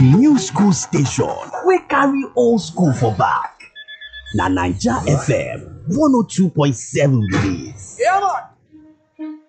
New school station wey carry old school for back. Na Naija FM 102.7 be dis. Yeah, man.